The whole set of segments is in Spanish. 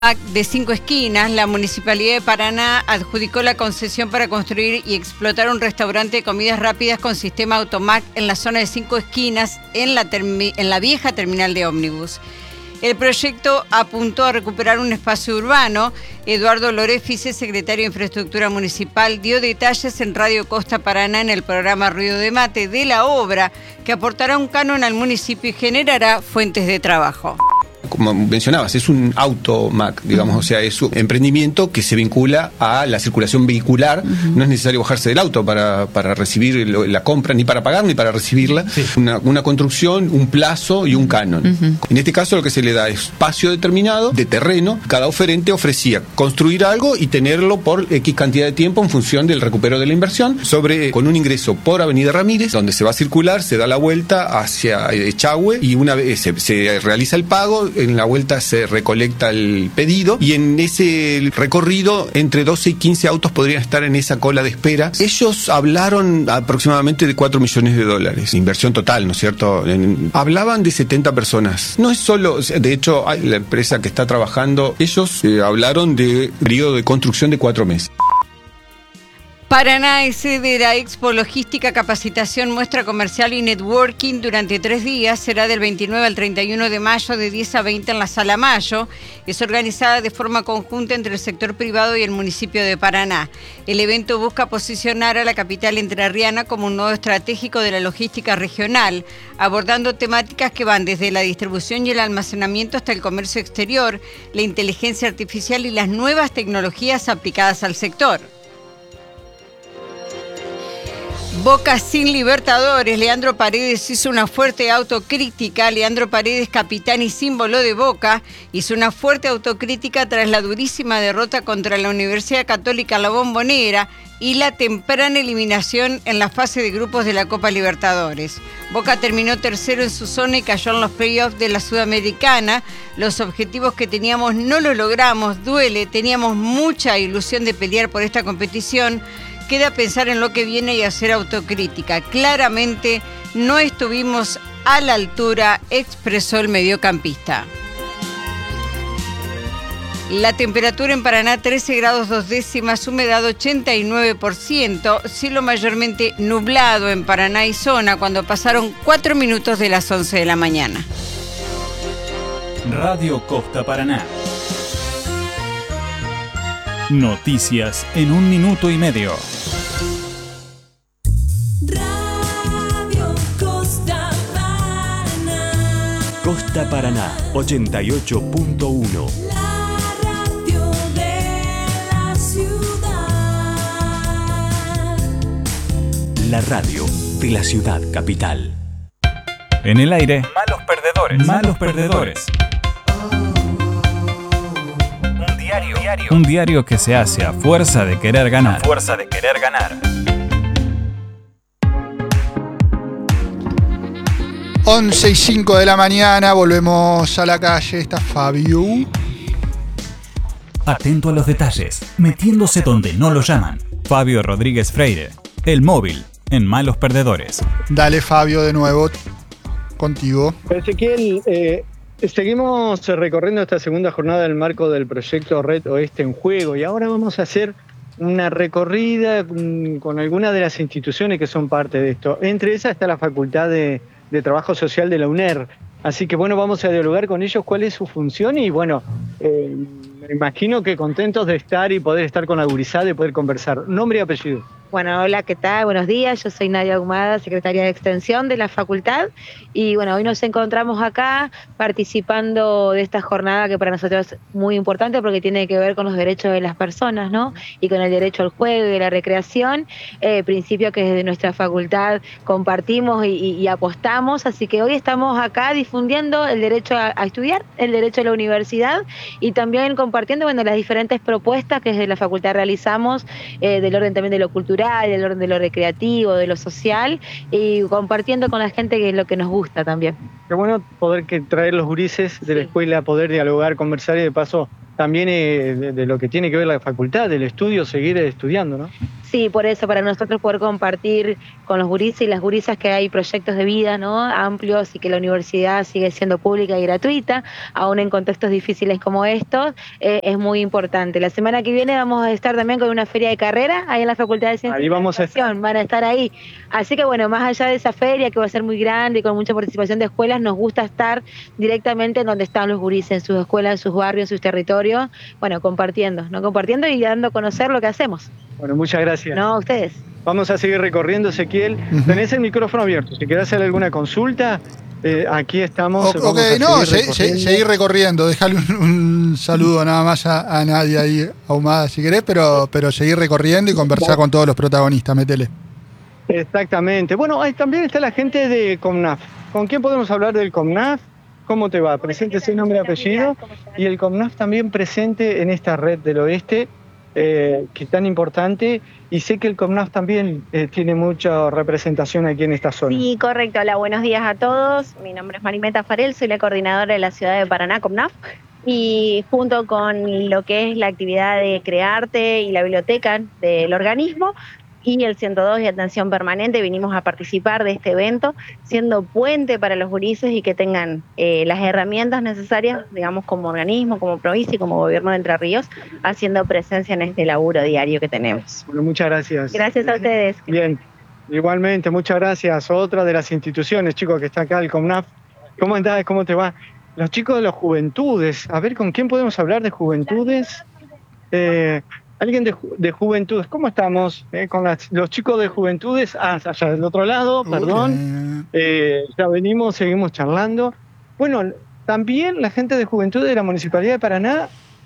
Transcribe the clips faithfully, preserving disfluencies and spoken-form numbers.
De Cinco Esquinas, la Municipalidad de Paraná adjudicó la concesión para construir y explotar un restaurante de comidas rápidas con sistema Automac en la zona de Cinco Esquinas, en la, termi- en la vieja terminal de ómnibus. El proyecto apuntó a recuperar un espacio urbano. Eduardo Lorefice, secretario de Infraestructura Municipal, dio detalles en Radio Costa Paraná en el programa Ruido de Mate de la obra, que aportará un canon al municipio y generará fuentes de trabajo. Como mencionabas, es un automac, digamos, uh-huh. O sea, es un emprendimiento que se vincula a la circulación vehicular. Uh-huh. No es necesario bajarse del auto para, para recibir la compra, ni para pagar, ni para recibirla. Sí. Una, una construcción, un plazo y un canon. Uh-huh. En este caso lo que se le da es espacio determinado de terreno. Cada oferente ofrecía construir algo y tenerlo por X cantidad de tiempo en función del recupero de la inversión, sobre con un ingreso por Avenida Ramírez, donde se va a circular, se da la vuelta hacia Echagüe y una vez se, se realiza el pago. En la vuelta se recolecta el pedido y en ese recorrido entre doce y quince autos podrían estar en esa cola de espera. Ellos hablaron aproximadamente de cuatro millones de dólares, inversión total, ¿no es cierto? En, hablaban de setenta personas. No es solo, de hecho, hay la empresa que está trabajando, ellos eh, hablaron de periodo de construcción de cuatro meses. Paraná es sede de la Expo Logística, Capacitación, Muestra Comercial y Networking durante tres días. Será del veintinueve al treinta y uno de mayo de diez a veinte en la Sala Mayo. Es organizada de forma conjunta entre el sector privado y el municipio de Paraná. El evento busca posicionar a la capital entrerriana como un nodo estratégico de la logística regional, abordando temáticas que van desde la distribución y el almacenamiento hasta el comercio exterior, la inteligencia artificial y las nuevas tecnologías aplicadas al sector. Boca sin Libertadores. Leandro Paredes hizo una fuerte autocrítica. Leandro Paredes, capitán y símbolo de Boca, hizo una fuerte autocrítica tras la durísima derrota contra la Universidad Católica en la Bombonera y la temprana eliminación en la fase de grupos de la Copa Libertadores. Boca terminó tercero en su zona y cayó en los playoffs de la Sudamericana. Los objetivos que teníamos no los logramos, duele, teníamos mucha ilusión de pelear por esta competición. Queda pensar en lo que viene y hacer autocrítica. Claramente no estuvimos a la altura, expresó el mediocampista. La temperatura en Paraná trece grados dos décimas, humedad ochenta y nueve por ciento, cielo mayormente nublado en Paraná y zona cuando pasaron cuatro minutos de las once de la mañana. Radio Costa Paraná. Noticias en un minuto y medio. Radio Costa Paraná. Costa Paraná, ochenta y ocho punto uno. La radio de la ciudad. La radio de la ciudad capital. En el aire, malos perdedores. Malos perdedores. Un diario que se hace a fuerza de querer ganar. Fuerza de querer ganar. once y cinco de la mañana, volvemos a la calle. Está Fabio. Atento a los detalles, metiéndose donde no lo llaman. Fabio Rodríguez Freire, el móvil en Malos Perdedores. Dale, Fabio, de nuevo. Contigo. Ezequiel, eh, seguimos recorriendo esta segunda jornada del marco del proyecto Red Oeste en Juego y ahora vamos a hacer una recorrida con, con algunas de las instituciones que son parte de esto. Entre esas está la Facultad de, de Trabajo Social de la UNER. Así que bueno, vamos a dialogar con ellos cuál es su función y bueno, eh, me imagino que contentos de estar y poder estar con la gurizada y poder conversar. Nombre y apellido. Bueno, hola, ¿qué tal? Buenos días, yo soy Nadia Ahumada, secretaria de Extensión de la facultad y bueno, hoy nos encontramos acá participando de esta jornada que para nosotros es muy importante porque tiene que ver con los derechos de las personas, ¿no? Y con el derecho al juego y a la recreación, eh, principio que desde nuestra facultad compartimos y, y, y apostamos, así que hoy estamos acá difundiendo el derecho a, a estudiar, el derecho a la universidad y también compartiendo, bueno, las diferentes propuestas que desde la facultad realizamos eh, del orden también de lo cultural, del orden de lo recreativo, de lo social y compartiendo con la gente que es lo que nos gusta también. Qué bueno poder que traer los gurises de la escuela, poder dialogar, conversar y de paso también eh, de, de lo que tiene que ver la facultad, del estudio, seguir estudiando, ¿no? Sí, por eso, para nosotros poder compartir con los gurises y las gurisas que hay proyectos de vida, ¿no?, amplios, y que la universidad sigue siendo pública y gratuita, aún en contextos difíciles como estos, eh, es muy importante. La semana que viene vamos a estar también con una feria de carrera ahí en la Facultad de Ciencias Ahí vamos a y Educación, van a estar ahí. Así que bueno, más allá de esa feria que va a ser muy grande y con mucha participación de escuelas, nos gusta estar directamente en donde están los gurises, en sus escuelas, en sus barrios, en sus territorios, bueno, compartiendo, ¿no? Compartiendo y dando a conocer lo que hacemos. Bueno, muchas gracias. No, ustedes. Vamos a seguir recorriendo, Ezequiel. Ujú. Tenés el micrófono abierto. Si querés hacer alguna consulta, eh, aquí estamos. O- vamos ok, a no, seguir se- se- recorriendo. seguir recorriendo. Dejale un, un saludo nada más a, a Nadia ahí, ahumada si querés, pero, pero seguir recorriendo y conversar con todos los protagonistas, métele. Exactamente. Bueno, ahí también está la gente de Comnaf. ¿Con quién podemos hablar del Comnaf? ¿Cómo te va? Preséntese nombre y apellido. Y el Comnaf también presente en esta red del oeste, eh, que es tan importante. Y sé que el Comnaf también eh, tiene mucha representación aquí en esta zona. Sí, correcto. Hola, buenos días a todos. Mi nombre es Marimeta Farel, soy la coordinadora de la ciudad de Paraná, Comnaf. Y junto con lo que es la actividad de Crearte y la biblioteca del organismo y el ciento dos y Atención Permanente, vinimos a participar de este evento, siendo puente para los gurises y que tengan eh, las herramientas necesarias, digamos, como organismo, como provincia y como gobierno de Entre Ríos, haciendo presencia en este laburo diario que tenemos. Bueno, muchas gracias. Gracias a ustedes. Bien, igualmente, muchas gracias. Otra de las instituciones, chicos, que está acá, el Comnaf. ¿Cómo andás? ¿Cómo te va? Los chicos de las juventudes. A ver, ¿con quién podemos hablar de juventudes? Eh, Alguien de, ju- de juventudes. ¿Cómo estamos? Eh, con las- los chicos de juventudes. Ah, allá del otro lado, perdón. Eh, ya venimos, seguimos charlando. Bueno, también la gente de juventud de la Municipalidad de Paraná,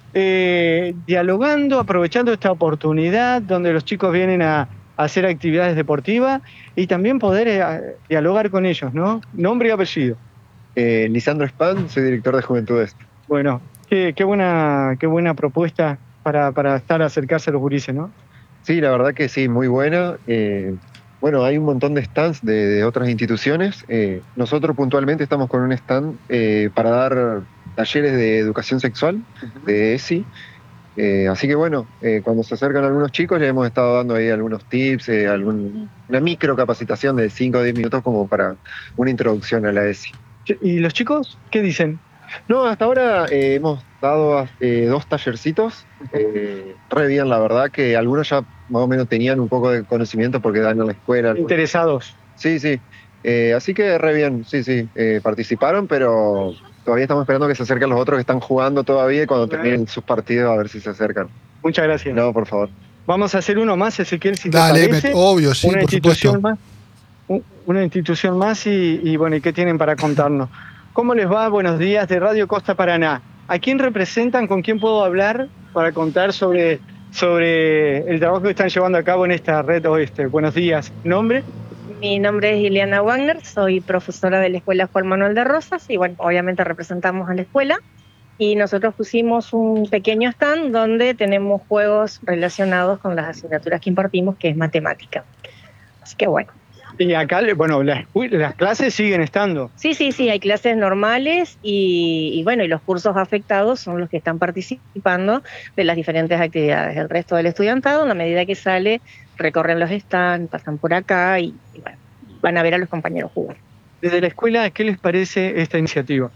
eh, dialogando, aprovechando esta oportunidad donde los chicos vienen a, a hacer actividades deportivas y también poder eh, a- dialogar con ellos, ¿no? Nombre y apellido. Eh, Lisandro Span, soy director de Juventudes. Bueno, qué, qué buena, qué buena propuesta para, para estar acercarse a los gurises, ¿no? Sí, la verdad que sí, muy buena. Eh, bueno, hay un montón de stands de, de otras instituciones. Eh, nosotros puntualmente estamos con un stand eh, para dar talleres de educación sexual, de E S I. Eh, así que bueno, eh, cuando se acercan algunos chicos ya hemos estado dando ahí algunos tips, eh, algún, una micro capacitación de cinco o diez minutos como para una introducción a la E S I. ¿Y los chicos qué dicen? No, hasta ahora eh, hemos dado eh, dos tallercitos, eh, re bien, la verdad, que algunos ya más o menos tenían un poco de conocimiento porque dan en la escuela. Interesados. Sí, sí. Eh, así que re bien, sí, sí. Eh, participaron, pero todavía estamos esperando que se acerquen los otros que están jugando todavía y cuando terminen sus partidos a ver si se acercan. Muchas gracias. No, por favor. Vamos a hacer uno más, Ezequiel, si te Dale, parece. met- obvio, sí, una por institución supuesto. más. Un- Una institución más y, y bueno, ¿y qué tienen para contarnos? ¿Cómo les va? Buenos días de Radio Costa Paraná. ¿A quién representan? ¿Con quién puedo hablar para contar sobre, sobre el trabajo que están llevando a cabo en esta red oeste? Buenos días. ¿Nombre? Mi nombre es Ileana Wagner, soy profesora de la Escuela Juan Manuel de Rosas y bueno, obviamente representamos a la escuela y nosotros pusimos un pequeño stand donde tenemos juegos relacionados con las asignaturas que impartimos, que es matemática. Así que bueno. Y acá, bueno, las, uy, las clases siguen estando. Sí, sí, sí, hay clases normales y, y bueno, y los cursos afectados son los que están participando de las diferentes actividades. El resto del estudiantado, a la medida que sale, recorren los stands, pasan por acá y, y bueno, van a ver a los compañeros jugar. Desde la escuela, ¿qué les parece esta iniciativa?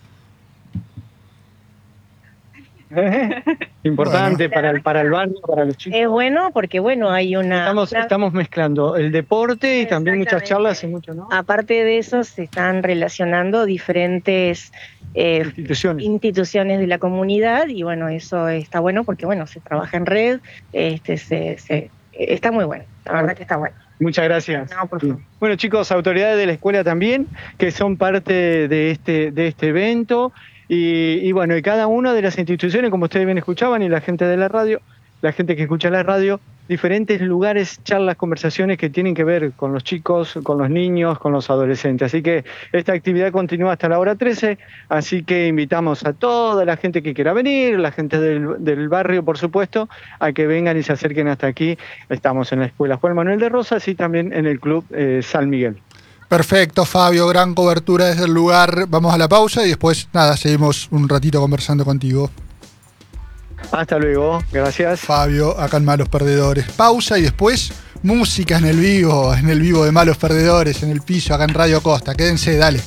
Importante Bueno. para, el, para el barrio, para los chicos. Es bueno porque, bueno, hay una... Estamos, una- estamos mezclando el deporte y también muchas charlas y mucho, ¿no? Aparte de eso, se están relacionando diferentes eh, instituciones. instituciones de la comunidad y bueno, eso está bueno porque bueno, se trabaja en red, este, se, se, está muy bueno, la verdad que está bueno. Muchas gracias. No, por favor. Bueno, chicos, autoridades de la escuela también, que son parte de este, de este evento. Y, y bueno, y cada una de las instituciones, como ustedes bien escuchaban, y la gente de la radio, la gente que escucha la radio, diferentes lugares, charlas, conversaciones que tienen que ver con los chicos, con los niños, con los adolescentes. Así que esta actividad continúa hasta la hora trece, así que invitamos a toda la gente que quiera venir, la gente del, del barrio, por supuesto, a que vengan y se acerquen hasta aquí. Estamos en la Escuela Juan Manuel de Rosas y también en el Club eh, San Miguel. Perfecto, Fabio, gran cobertura desde el lugar. Vamos a la pausa y después, nada, seguimos un ratito conversando contigo. Hasta luego, gracias. Fabio, acá en Malos Perdedores. Pausa y después música en el vivo, en el vivo de Malos Perdedores, en el piso, acá en Radio Costa. Quédense, dale.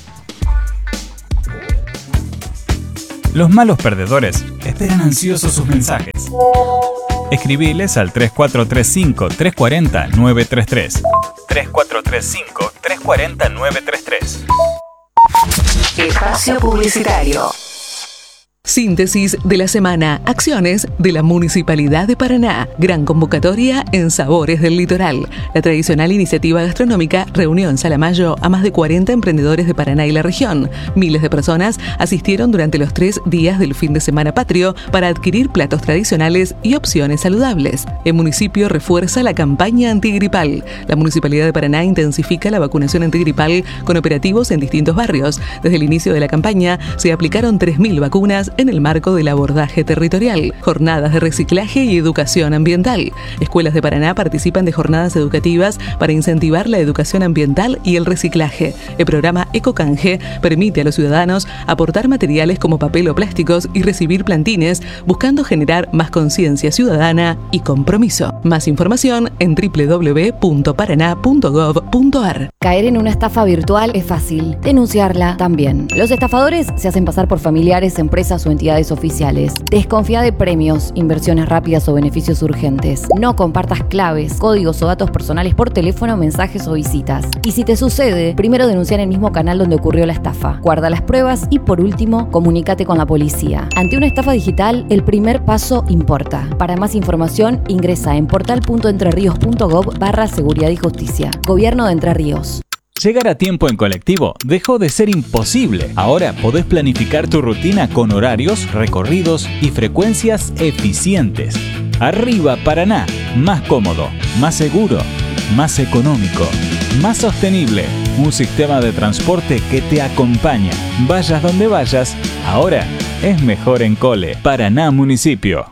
Los malos perdedores esperan ansiosos sus mensajes. Escribiles al tres cuatro tres cinco, tres cuatro cero, nueve tres tres. tres cuatro tres cinco, tres cuatro cero, nueve tres tres. Espacio publicitario. Síntesis de la semana. Acciones de la Municipalidad de Paraná. Gran convocatoria en Sabores del Litoral. La tradicional iniciativa gastronómica reunió en Salamayo a más de cuarenta emprendedores de Paraná y la región. Miles de personas asistieron durante los tres días del fin de semana patrio para adquirir platos tradicionales y opciones saludables. El municipio refuerza la campaña antigripal. La Municipalidad de Paraná intensifica la vacunación antigripal con operativos en distintos barrios. Desde el inicio de la campaña se aplicaron tres mil vacunas en el marco del abordaje territorial, jornadas de reciclaje y educación ambiental. Escuelas de Paraná participan de jornadas educativas para incentivar la educación ambiental y el reciclaje. El programa Ecocanje permite a los ciudadanos aportar materiales como papel o plásticos y recibir plantines, buscando generar más conciencia ciudadana y compromiso. Más información en doble u doble u doble u punto paraná punto gov punto ar. Caer en una estafa virtual es fácil, denunciarla también. Los estafadores se hacen pasar por familiares, empresas o entidades oficiales. Desconfía de premios, inversiones rápidas o beneficios urgentes. No compartas claves, códigos o datos personales por teléfono, mensajes o visitas. Y si te sucede, primero denuncia en el mismo canal donde ocurrió la estafa. Guarda las pruebas y, por último, comunícate con la policía. Ante una estafa digital, el primer paso importa. Para más información, ingresa en portal punto entrerríos punto gov barra seguridad y justicia. Gobierno de Entre Ríos. Llegar a tiempo en colectivo dejó de ser imposible. Ahora podés planificar tu rutina con horarios, recorridos y frecuencias eficientes. Arriba Paraná, más cómodo, más seguro, más económico, más sostenible. Un sistema de transporte que te acompaña. Vayas donde vayas, ahora es mejor en Cole. Paraná Municipio.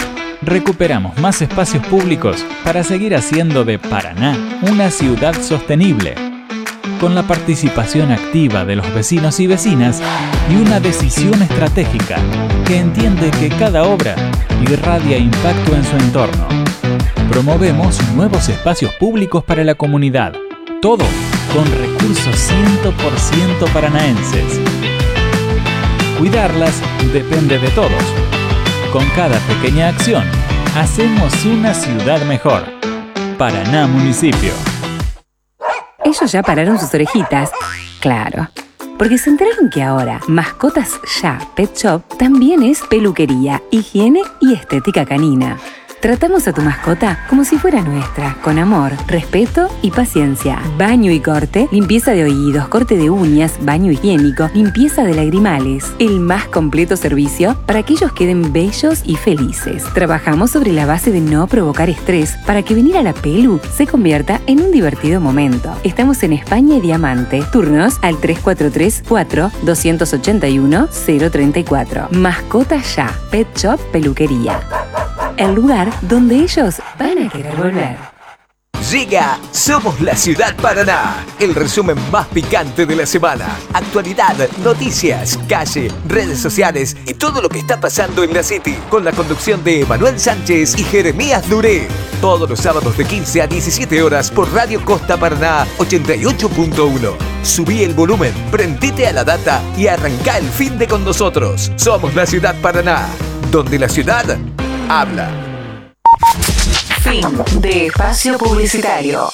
Recuperamos más espacios públicos para seguir haciendo de Paraná una ciudad sostenible, con la participación activa de los vecinos y vecinas y una decisión estratégica que entiende que cada obra irradia impacto en su entorno. Promovemos nuevos espacios públicos para la comunidad, todo con recursos cien por ciento paranaenses. Cuidarlas depende de todos. Con cada pequeña acción, hacemos una ciudad mejor. Paraná Municipio. Ellos ya pararon sus orejitas. Claro. Porque se enteraron que ahora Mascotas Ya Pet Shop también es peluquería, higiene y estética canina. Tratamos a tu mascota como si fuera nuestra, con amor, respeto y paciencia. Baño y corte, limpieza de oídos, corte de uñas, baño higiénico, limpieza de lagrimales. El más completo servicio para que ellos queden bellos y felices. Trabajamos sobre la base de no provocar estrés para que venir a la pelu se convierta en un divertido momento. Estamos en España y Diamante. Turnos al tres cuatro tres, cuatro, dos ocho uno, cero tres cuatro. Mascotas Ya, Pet Shop Peluquería. El lugar donde ellos van a querer volver. Llega Somos la Ciudad Paraná, el resumen más picante de la semana. Actualidad, noticias, calle, redes sociales y todo lo que está pasando en la City. Con la conducción de Manuel Sánchez y Jeremías Duré. Todos los sábados de quince a diecisiete horas por Radio Costa Paraná ochenta y ocho punto uno. Subí el volumen, prendete a la data y arrancá el fin de con nosotros. Somos la Ciudad Paraná, donde la ciudad habla. Fin de espacio publicitario.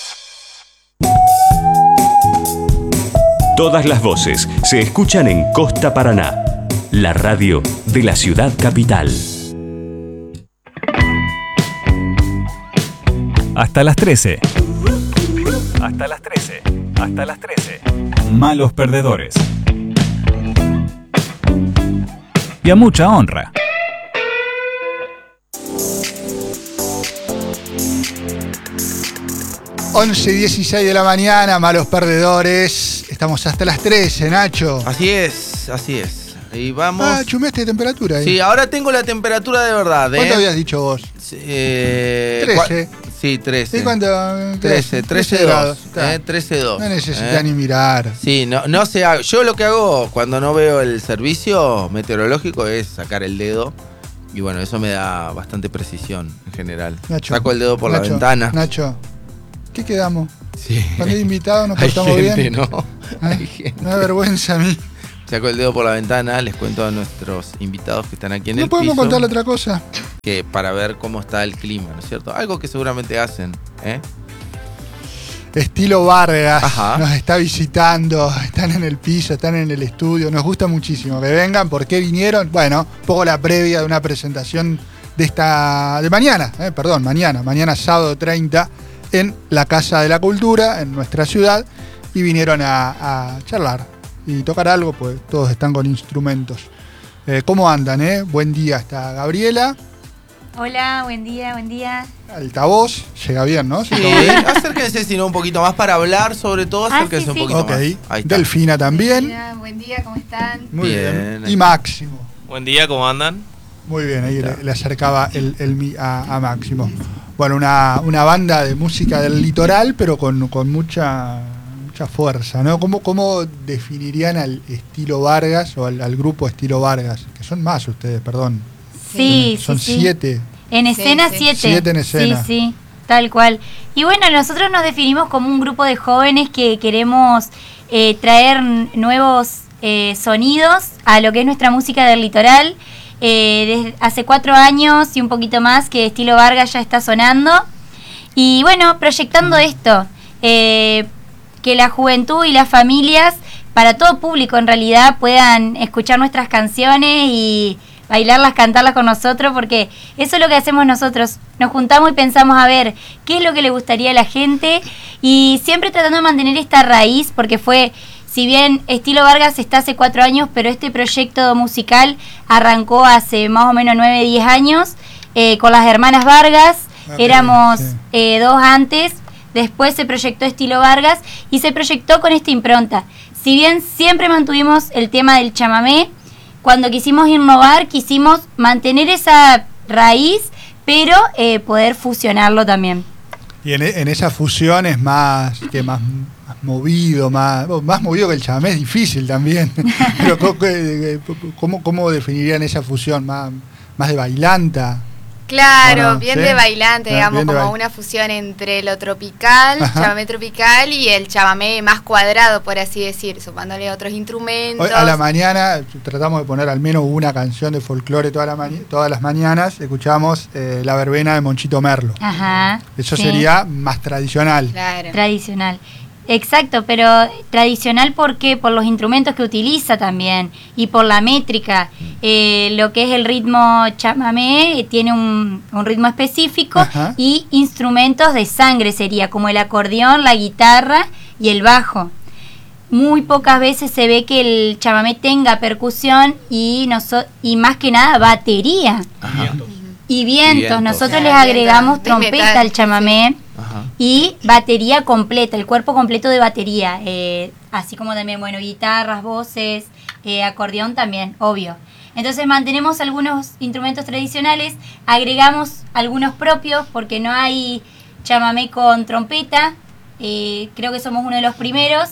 Todas las voces se escuchan en Costa Paraná, la radio de la ciudad capital. Hasta las trece. Hasta las trece. Hasta las trece. Malos perdedores. Y a mucha honra. once y dieciséis de la mañana, Malos Perdedores. Estamos hasta las trece, Nacho. Así es, así es. Y vamos. Ah, chumeaste de temperatura ahí. Sí, ahora tengo la temperatura de verdad. ¿eh? ¿Cuánto habías dicho vos? Eh, trece. Sí, trece. ¿Y cuánto? trece, trece dos. Eh, trece dos. No necesitas eh. ni mirar. Sí, no, no se haga. Yo lo que hago cuando no veo el servicio meteorológico es sacar el dedo y bueno, eso me da bastante precisión en general. Nacho, Saco el dedo por Nacho, la ventana. Nacho, ¿qué quedamos? Sí. Cuando hay invitados nos Hay portamos gente, bien. ¿no? ¿Eh? Hay gente. Me da vergüenza a mí. Saco el dedo por la ventana, les cuento a nuestros invitados que están aquí en ¿No el podemos piso, contarle otra cosa? que para ver cómo está el clima, ¿no es cierto? Algo que seguramente hacen, ¿eh? Estilo Vargas Ajá. nos está visitando, están en el piso, están en el estudio, nos gusta muchísimo que vengan. ¿Por qué vinieron? Bueno, un poco la previa de una presentación de esta de mañana, eh, perdón, mañana, mañana sábado treinta en la Casa de la Cultura, en nuestra ciudad, y vinieron a, a charlar y tocar algo, pues todos están con instrumentos. Eh, ¿Cómo andan? Eh? Buen día, está Gabriela. Hola, buen día, buen día. Altavoz, llega bien, ¿no? ¿Se Sí, toma bien? acérquense si no un poquito más para hablar, sobre todo Ah, acérquense sí, un sí. poquito Ok, más. Ahí está. Delfina también. Hola, buen día, ¿cómo están? Muy bien. Bien. Y Máximo. Buen día, ¿cómo andan? Muy bien, ahí le, le acercaba el, el mi a, a Máximo. Bueno, una, una banda de música del litoral, pero con, con mucha mucha fuerza, ¿no? ¿Cómo, ¿Cómo definirían al estilo Vargas o al, al grupo estilo Vargas? Que son más ustedes, perdón. Sí, Son sí, sí. siete. En escena sí. siete. Siete en escena. Sí, sí, tal cual. Y bueno, nosotros nos definimos como un grupo de jóvenes que queremos eh, traer nuevos eh, sonidos a lo que es nuestra música del litoral. Eh, desde hace cuatro años y un poquito más que estilo Vargas ya está sonando. Y bueno, proyectando esto, eh, que la juventud y las familias, para todo público en realidad, puedan escuchar nuestras canciones y bailarlas, cantarlas con nosotros, porque eso es lo que hacemos nosotros. Nos juntamos y pensamos a ver qué es lo que le gustaría a la gente y siempre tratando de mantener esta raíz, porque fue, si bien Estilo Vargas está hace cuatro años, pero este proyecto musical arrancó hace más o menos nueve, diez años eh, con las hermanas Vargas. Okay, éramos sí. eh, dos antes, después se proyectó Estilo Vargas y se proyectó con esta impronta. Si bien siempre mantuvimos el tema del chamamé, cuando quisimos innovar, quisimos mantener esa raíz, pero eh, poder fusionarlo también. Y en, en esa fusión es más que más, más movido, más, más movido que el chamamé, es difícil también. Pero ¿cómo, cómo definirían esa fusión? ¿Más, más de bailanta? Claro, no? bien ¿Sí? de bailante, Ah, digamos, de como ba- una fusión entre lo tropical, Ajá. chamamé tropical y el chamamé más cuadrado, por así decir, sumándole otros instrumentos. Hoy a la mañana tratamos de poner al menos una canción de folclore toda la maña- todas las mañanas. Escuchamos eh, La Verbena de Monchito Merlo. Ajá. Eso sí. sería más tradicional. Claro. Tradicional. Exacto, pero tradicional ¿por qué? Por los instrumentos que utiliza también y por la métrica. Eh, lo que es el ritmo chamamé eh, tiene un, un ritmo específico. Ajá. Y instrumentos de sangre sería como el acordeón, la guitarra y el bajo. Muy pocas veces se ve que el chamamé tenga percusión y, noso- y más que nada batería. Ajá. Y vientos, Vientos. nosotros Claro, les agregamos vientos, de trompeta metal, al chamamé Ajá. y batería completa, el cuerpo completo de batería, eh, así como también, bueno, guitarras, voces, eh, acordeón también, obvio. Entonces mantenemos algunos instrumentos tradicionales, agregamos algunos propios porque no hay chamamé con trompeta, eh, creo que somos uno de los primeros,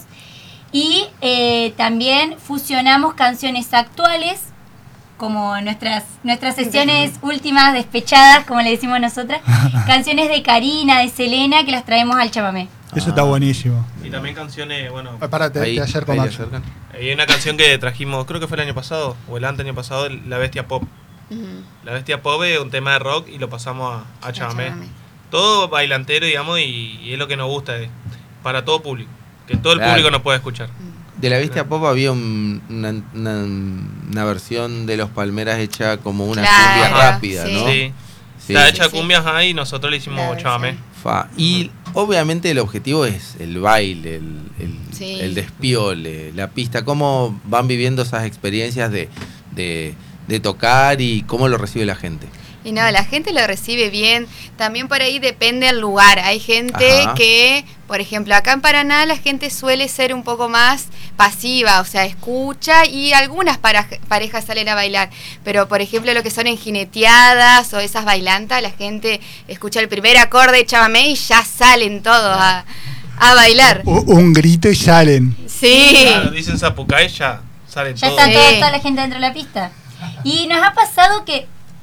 y eh, también fusionamos canciones actuales, como nuestras nuestras sesiones últimas despechadas, como le decimos nosotras, canciones de Karina, de Selena, que las traemos al chamamé. Eso está buenísimo. Y también canciones, bueno... Ah, Párate, Ahí, te acerco ahí le más. acercan. Hay una canción que trajimos, creo que fue el año pasado, o el anteaño pasado, La Bestia Pop. Ujú. La Bestia Pop es un tema de rock y lo pasamos a, a chamamé. chamamé. Todo bailantero, digamos, y, y es lo que nos gusta, eh, para todo público. Que todo el Claro. público nos pueda escuchar. De la Bestia Pop había un- una, una, una versión de Los Palmeras hecha como una Claro, cumbia rápida, sí. ¿no? Sí. Sí. Está hecha Sí, sí. cumbias ahí y nosotros le hicimos La versión. chamamé. Fa. Y obviamente el objetivo es el baile, el, el, Sí. el despiole, la pista. ¿Cómo van viviendo esas experiencias de, de, de tocar y cómo lo recibe la gente? Y no, la gente lo recibe bien. También por ahí depende del lugar. Hay gente Ajá. que, por ejemplo, acá en Paraná la gente suele ser un poco más pasiva, o sea, escucha y algunas para- parejas salen a bailar. Pero, por ejemplo, lo que son en jineteadas o esas bailantas, la gente escucha el primer acorde de chamamé y ya salen todos a, a bailar. U- Un grito y salen. Sí. Claro, dicen Zapucay, ya salen Ya todos. está toda, Sí. toda la gente dentro de la pista. Y nos ha pasado que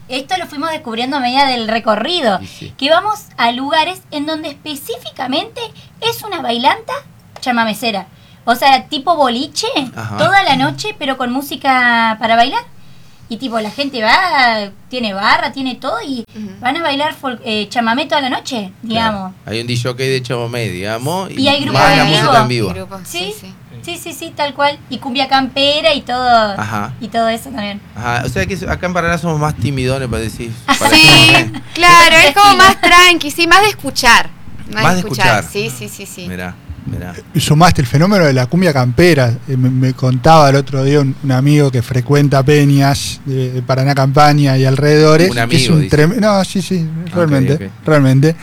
esto lo fuimos descubriendo a medida del recorrido, Sí, sí. que vamos a lugares en donde específicamente es una bailanta chamamecera. O sea, tipo boliche, Ajá. toda la noche, pero con música para bailar. Y tipo, la gente va, tiene barra, tiene todo y van a bailar fol- eh, chamamé toda la noche, digamos. Hay un D J de chamamé, digamos. Y hay grupos más en la vivo. música en vivo. ¿Sí? Sí, sí, sí, tal cual. Y cumbia campera y todo. Ajá. Y todo eso también. Ajá. O sea que acá en Paraná somos más timidones para decir. para Sí, chamamé. claro, es como más tranqui, sí, más de escuchar. Más de escuchar. Sí, sí, sí, sí. Mirá, mirá. Sumaste el fenómeno de la cumbia campera. Eh, me, me contaba el otro día un, un amigo que frecuenta peñas de, de Paraná Campaña y alrededores. Un que es amigo, un dice. trem- No, sí, sí, realmente. ok. Realmente.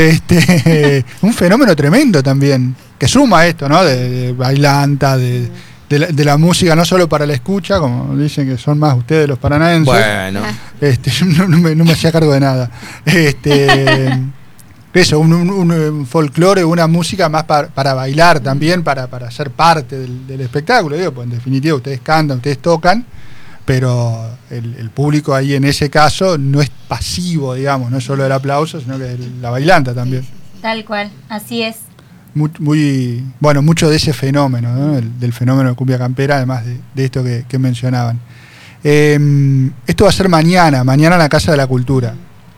Este, un fenómeno tremendo también. Que suma esto, ¿no? De, de bailanta, de, de, la, de la música, no solo para la escucha, como dicen que son más ustedes los paranaenses. Bueno. Este, yo no, no me, no me hacía cargo de nada. Este. Eso, un, un, un folclore, una música más pa- para bailar también, para, para ser parte del, del espectáculo. Digo, pues en definitiva ustedes cantan, ustedes tocan, pero el, el público ahí en ese caso no es pasivo, digamos, no es solo el aplauso, sino que el- la bailanta también. Tal cual, así es. Muy, muy bueno, mucho de ese fenómeno, ¿no? El- del fenómeno de cumbia campera, además de, de esto que, que mencionaban. Eh, esto va a ser mañana, mañana en la Casa de la Cultura.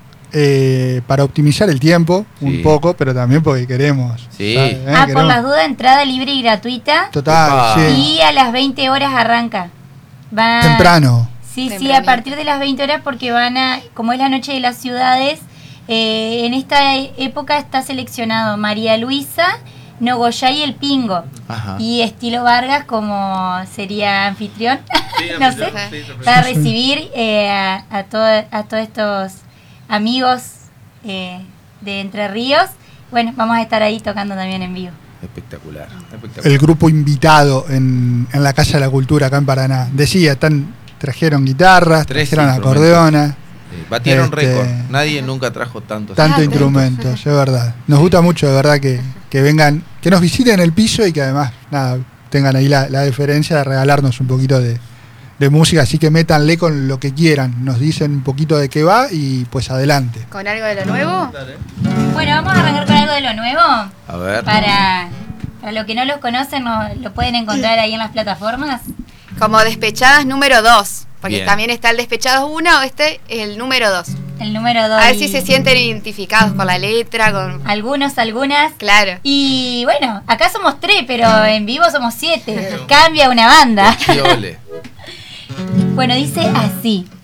Eh, para optimizar el tiempo Sí. un poco, pero también porque queremos. Sí. ¿sabes? ¿Eh? Ah, por Queremos- las dudas, entrada libre y gratuita. Total, Opa. sí. Y a las veinte horas arranca. Va... Temprano. Sí, sí, a partir de las veinte horas porque van a, como es la noche de las ciudades, eh, en esta e- época está seleccionado María Luisa, Nogoyá y El Pingo. Ajá. Y Estilo Vargas como sería anfitrión, Sí, no anfitrión, sé, sí, perfecto. para recibir eh, a, a, todo- a todos estos amigos eh, de Entre Ríos. Bueno, vamos a estar ahí tocando también en vivo. Espectacular, espectacular. El grupo invitado en, en la Casa de la Cultura acá en Paraná. Decía, están, trajeron guitarras, Tres trajeron instrumentos. acordeonas, Sí, batieron Este, récord. Nadie nunca trajo tantos tantos instrumentos, es verdad. Nos gusta mucho de verdad que, que vengan, que nos visiten el piso y que además, nada, tengan ahí la, la deferencia de regalarnos un poquito de, de música, así que métanle con lo que quieran, nos dicen un poquito de qué va y pues adelante. ¿Con algo de lo nuevo? Bueno, vamos a arrancar con algo de lo nuevo. A ver. Para, para los que no los conocen, no- lo pueden encontrar ahí en las plataformas. Como Despechadas número dos. Porque Bien. también está el Despechados uno, este el número dos. El número dos. A ver si se sienten identificados con la letra, con... Algunos, algunas. Claro. Y bueno, acá somos tres, pero en vivo somos siete. Cambia una banda. Piole. Bueno, dice así.